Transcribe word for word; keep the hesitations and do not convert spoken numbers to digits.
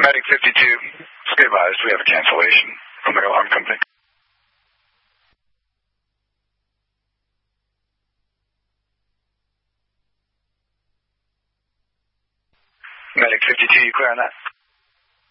Medic fifty-two, stay advised, we have a cancellation from the alarm company. Medic fifty-two, you clear on that?